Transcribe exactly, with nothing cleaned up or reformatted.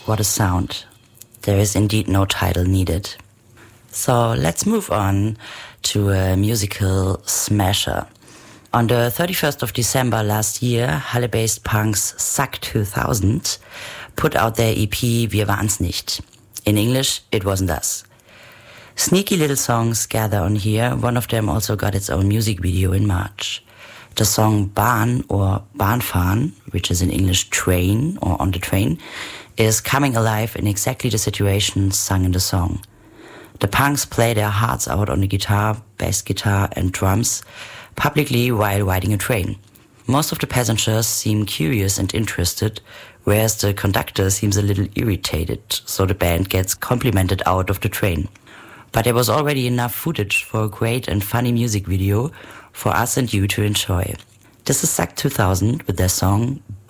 what a sound. There is indeed no title needed. So let's move on to a musical smasher. On the thirty-first of December last year, Halle-based punks Suck two thousand put out their E P Wir waren's nicht. In English, it wasn't us. Sneaky little songs gather on here. One of them also got its own music video in March. The song Bahn or Bahnfahren, which is in English train or on the train, is coming alive in exactly the situations sung in the song. The punks play their hearts out on the guitar, bass guitar and drums publicly while riding a train. Most of the passengers seem curious and interested, whereas the conductor seems a little irritated, so the band gets complimented out of the train. But there was already enough footage for a great and funny music video for us and you to enjoy. This is Suck two thousand with their song